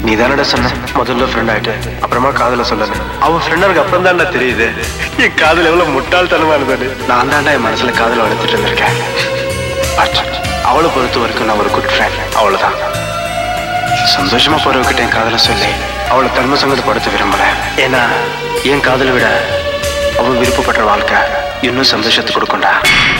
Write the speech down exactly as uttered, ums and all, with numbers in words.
நீ தானடா சொன்ன முதல்ல ஃப்ரெண்ட் ஆயிட்டு அப்புறமா காதல சொல்லணும். அவன் ஃப்ரெண்டுக்கு அப்புறம் தான்டா தெரியுது என் காதல் எவ்வளவு முட்டாள்தனமானது. நான் தான்டா என் மனசுல காதல் வளர்த்துட்டு இருந்திருக்கேன். அவளை பொறுத்த வரைக்கும் நான் ஒரு குட் ஃப்ரெண்ட், அவ்வளவுதான். சந்தோஷமா போறவகிட்ட என் காதல சொல்லி அவளை தன்மை சங்கடப்படுத்த விரும்பல. ஏன்னா என் காதலை விட அவள் விருப்பப்படுற வாழ்க்கை இன்னும் சந்தோஷத்தை கொடுக்கும்டா.